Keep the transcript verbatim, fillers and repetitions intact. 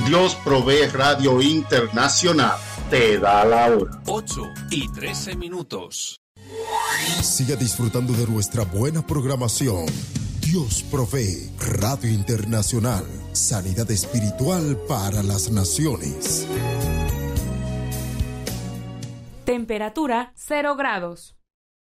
Dios Provee Radio Internacional te da la hora. ocho y trece minutos. Siga disfrutando de nuestra buena programación. Dios Provee Radio Internacional. Sanidad espiritual para las naciones. Temperatura cero grados.